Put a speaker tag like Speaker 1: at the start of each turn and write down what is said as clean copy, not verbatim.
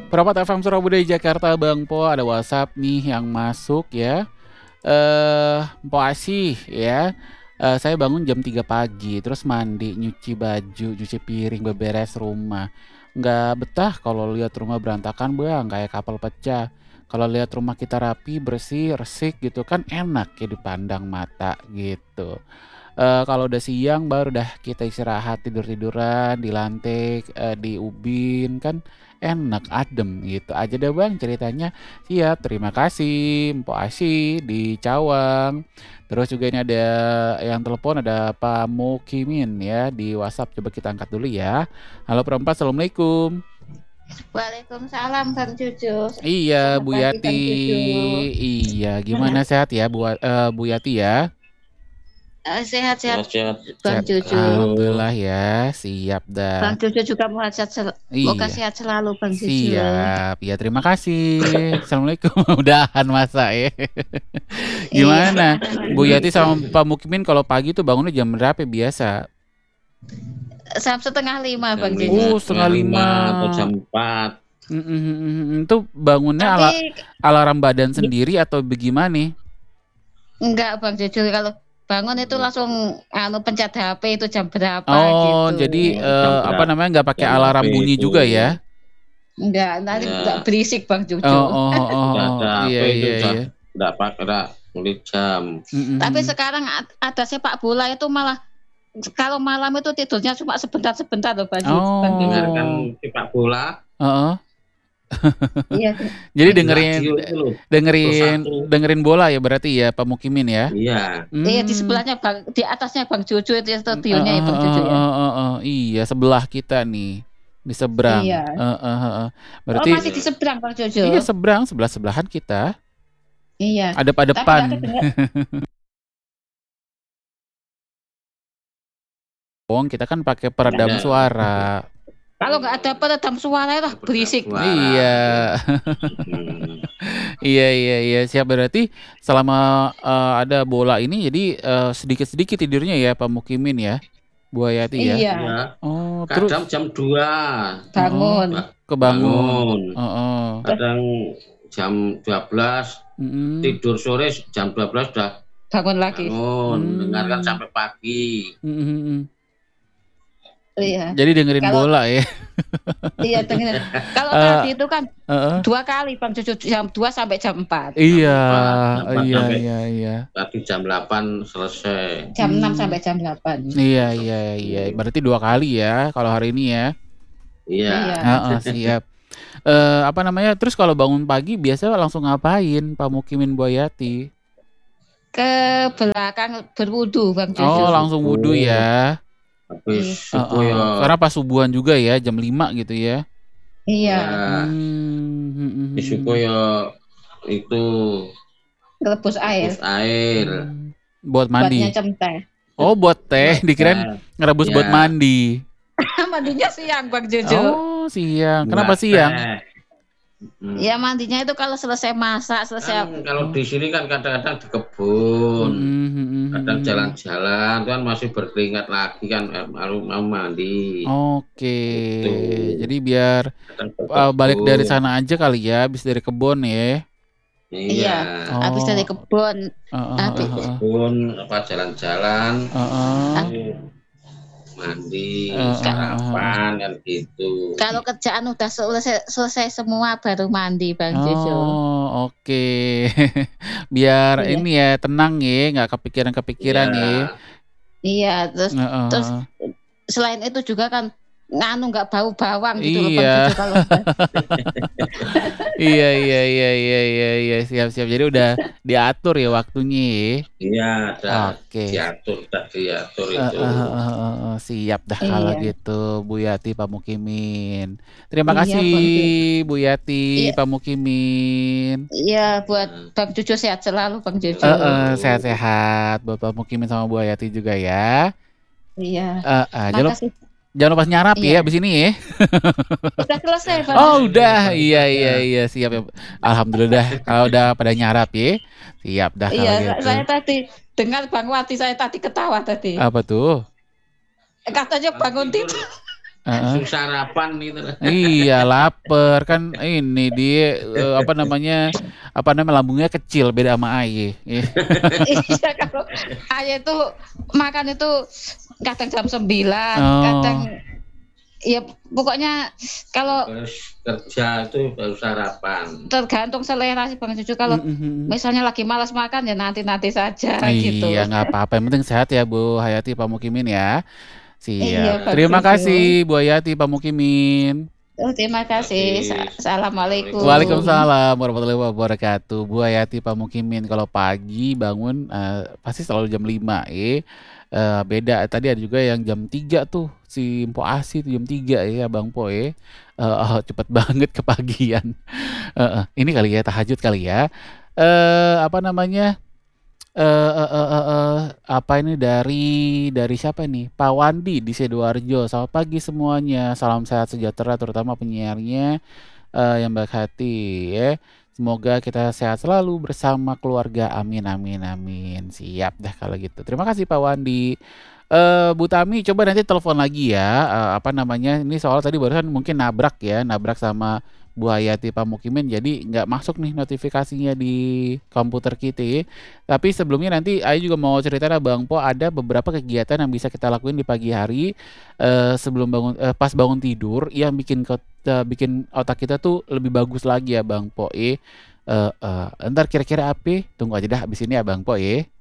Speaker 1: Perapot FM Surabaya Jakarta Bang Po, ada WhatsApp nih yang masuk ya. Po Asih ya. Saya bangun jam 3 pagi, terus mandi, nyuci baju, nyuci piring, beberes rumah. Nggak betah kalau lihat rumah berantakan Bang, kayak kapal pecah. Kalau lihat rumah kita rapi, bersih, resik gitu kan enak ya dipandang mata gitu. Kalau udah siang baru dah kita istirahat tidur-tiduran di lantai, di ubin kan enak, adem gitu aja deh Bang ceritanya. Siap, terima kasih Mpok Asy di Cawang. Terus juga ini ada yang telepon ada Pak Mukimin ya di WhatsApp, coba kita angkat dulu ya. Halo perempat, assalamualaikum.
Speaker 2: Waalaikumsalam Bang Jojo.
Speaker 1: Iya
Speaker 2: Selamat
Speaker 1: Bu
Speaker 2: pagi
Speaker 1: Yati,
Speaker 2: Bang Jojo.
Speaker 1: iya gimana sehat ya Bu Yati ya?
Speaker 2: Sehat-sehat
Speaker 3: Sehat-sehat
Speaker 2: Bang
Speaker 1: Sehat,
Speaker 2: Jojo.
Speaker 1: alhamdulillah ya, siap
Speaker 2: Bang
Speaker 1: dah.
Speaker 2: Jojo juga semoga
Speaker 1: Iya,
Speaker 2: sehat selalu Bang Jojo.
Speaker 1: siap. Ya, terima kasih. Assalamualaikum. Udahan masa ya.
Speaker 2: Iya.
Speaker 1: Gimana? Bu Yati sama Pak Mukimin kalau pagi tuh bangunnya jam berapa biasa?
Speaker 2: Jam setengah lima
Speaker 3: jam
Speaker 2: Bang
Speaker 3: lima
Speaker 2: Jojo.
Speaker 1: Setengah
Speaker 3: setengah lima
Speaker 1: lima.
Speaker 3: atau jam 4.
Speaker 1: Itu bangunnya
Speaker 2: Tapi
Speaker 1: alarm badan sendiri atau bagaimana?
Speaker 2: enggak Bang Jojo, kalau bangun itu langsung pencet HP itu jam berapa
Speaker 1: Oh,
Speaker 2: gitu.
Speaker 1: jadi
Speaker 3: Jam
Speaker 1: apa
Speaker 3: berapa?
Speaker 1: namanya nggak pakai
Speaker 3: Jam berapa
Speaker 1: alarm bunyi
Speaker 3: itu?
Speaker 1: juga ya?
Speaker 2: Enggak, nanti enggak
Speaker 3: Ya,
Speaker 2: berisik Bang
Speaker 1: Oh,
Speaker 2: Jojo.
Speaker 1: oh, oh,
Speaker 3: udah
Speaker 1: oh.
Speaker 3: ada
Speaker 1: Iya,
Speaker 3: HP itu
Speaker 1: iya,
Speaker 3: udah
Speaker 1: iya.
Speaker 3: enggak pakai kulit jam.
Speaker 2: Tapi sekarang ada sepak bola itu malah kalau malam itu tidurnya cuma sebentar-sebentar loh Bang Jojo.
Speaker 3: Dengarkan
Speaker 1: Oh,
Speaker 3: sepak bola
Speaker 1: heeh.
Speaker 2: Iya.
Speaker 1: Jadi
Speaker 3: di radio itu loh.
Speaker 1: dengerin
Speaker 3: Satu.
Speaker 1: dengerin bola ya berarti ya Pak Mukimin ya?
Speaker 3: Iya.
Speaker 2: Iya di
Speaker 1: Hmm.
Speaker 2: sebelahnya Bang, di atasnya Bang Jojo itu studionya ya
Speaker 1: Heeh,
Speaker 2: Bang Jojo ya.
Speaker 1: iya sebelah kita nih di seberang.
Speaker 2: Iya. Oh
Speaker 1: Berarti
Speaker 2: masih di seberang Bang
Speaker 1: iya
Speaker 2: Jojo.
Speaker 1: seberang sebelah sebelahan kita.
Speaker 2: Iya.
Speaker 1: Ada pada
Speaker 2: Tapi
Speaker 1: depan.
Speaker 2: nggak kedengar.
Speaker 1: Wong kita kan pakai peredam
Speaker 3: Iya.
Speaker 1: suara.
Speaker 2: Kalau nggak ada peredam suara itu berisik.
Speaker 3: Suara.
Speaker 1: Iya.
Speaker 3: Hmm.
Speaker 1: Iya siap berarti selama ada bola ini jadi sedikit-sedikit tidurnya ya Pak Mukimin ya. Bu Hayati ya.
Speaker 2: Iya.
Speaker 3: Iya.
Speaker 1: Oh, terus
Speaker 3: Kadang jam 2
Speaker 2: Bangun.
Speaker 1: kebangun.
Speaker 3: bangun. Kadang jam 12 tidur sore, jam 12 udah
Speaker 2: Bangun lagi.
Speaker 3: bangun. Dengarkan sampai pagi.
Speaker 2: Iya.
Speaker 1: Jadi dengerin bola ya.
Speaker 2: Iya dengerin. Kalau tadi itu kan 2 kali Bang Jojo, jam 2 sampai jam 4.
Speaker 1: Iya.
Speaker 3: Tadi jam 8 selesai.
Speaker 2: Jam 6 sampai jam 8.
Speaker 1: Iya. Berarti 2 kali ya kalau hari ini ya.
Speaker 3: Iya.
Speaker 1: Siap. Apa namanya? Terus kalau bangun pagi biasa langsung ngapain Pak Mukimin Bu Hayati?
Speaker 2: Ke belakang berwudu Bang Jojo.
Speaker 1: Oh, langsung wudu ya.
Speaker 3: Habis subuh ya.
Speaker 1: Karena pas subuhan juga ya, jam 5 gitu ya.
Speaker 2: Iya.
Speaker 3: Di subuh ya itu
Speaker 2: Rebus air.
Speaker 1: Buat mandi.
Speaker 2: Buat nyemcem teh.
Speaker 1: Oh, buat teh. Dikirain ngerebus buat mandi.
Speaker 2: Mandinya siang Bang Jojo.
Speaker 1: Oh, siang. Kenapa siang?
Speaker 2: Ya mandinya itu kalau selesai masak,
Speaker 3: kalau di sini kan kadang-kadang di kebun, kadang jalan-jalan kan masih berkeringat lagi kan mau mandi.
Speaker 1: Oke, jadi biar balik dari sana aja kali ya, habis dari kebun ya.
Speaker 2: Iya, habis dari kebun.
Speaker 3: Kebun apa jalan-jalan. Mandi, sarapan kan gitu.
Speaker 2: Kalau kerjaan udah selesai semua baru mandi Bang Jojo.
Speaker 1: Oh, oke. Biar ini ya tenang ya, nggak kepikiran ya.
Speaker 2: Iya, terus selain itu juga kan nggak bau bawang gitu loh Bang Jojo kalau.
Speaker 1: Iya, siap. Jadi udah diatur ya waktunya ya.
Speaker 3: Iya,
Speaker 1: Oke.
Speaker 3: diatur itu.
Speaker 1: Siap dah kalau gitu Bu Yati Pak Mukimin. Terima kasih Bu Yati Pak Mukimin.
Speaker 2: Iya, buat Bang Jojo sehat selalu Bang Jojo.
Speaker 1: Sehat-sehat buat Pak Mukimin sama Bu Yati juga ya.
Speaker 2: Iya.
Speaker 1: Jangan lupa nyarap ya abis ini ya.
Speaker 2: Udah selesai Bang.
Speaker 1: Oh udah, iya siap ya. Alhamdulillah kalau udah pada nyarap ya. Siap dah kalau gitu.
Speaker 2: Iya, saya tadi dengar Bang Wati, saya tadi ketawa tadi.
Speaker 1: Apa tuh?
Speaker 2: Katanya bangun tidur.
Speaker 1: Heeh.
Speaker 3: langsung sarapan itu.
Speaker 1: Iya, lapar kan ini dia lambungnya kecil beda sama Aye. Iya.
Speaker 2: Iya, kalau ayah itu makan itu kadang jam 9,
Speaker 1: Oh.
Speaker 2: kadang ya pokoknya kalau
Speaker 3: Terus kerja itu baru sarapan.
Speaker 2: tergantung selera sih Bang Jojo. Kalau misalnya lagi malas makan ya nanti-nanti saja gitu.
Speaker 1: Iya, nggak apa-apa. Yang penting sehat ya Bu Hayati Pak Mukimin ya.
Speaker 2: Iya,
Speaker 1: Siap. Terima
Speaker 2: Bang Jojo.
Speaker 1: kasih Bu Hayati Pak Mukimin.
Speaker 2: Oh, terima kasih. Assalamualaikum.
Speaker 1: Waalaikumsalam warahmatullahi wabarakatuh. Bu Hayati Pak Mukimin kalau pagi bangun pasti selalu jam 5 beda tadi ada juga yang jam 3 tuh si Mpo Asi tuh jam 3 ya Bang Po cepet banget kepagian. Ini kali ya tahajud kali ya. Apa namanya? Apa ini dari siapa nih? Pak Wandi di Sidoarjo. Selamat pagi semuanya. Salam sehat sejahtera terutama penyiarnya yang baik hati ya. Semoga kita sehat selalu bersama keluarga. Amin amin amin. Siap dah kalau gitu. Terima kasih Pak Wandi. Bu Tami coba nanti telepon lagi ya. Apa namanya? Ini soal tadi barusan mungkin nabrak sama Bu Hayati Pak Mukimin jadi nggak masuk nih notifikasinya di komputer kita ya. Tapi sebelumnya nanti Ayu juga mau cerita Bang Po ada beberapa kegiatan yang bisa kita lakuin di pagi hari sebelum pas bangun tidur yang bikin otak kita tuh lebih bagus lagi ya Bang Po. Ntar kira-kira apa? Tunggu aja dah abis ini ya Bang Po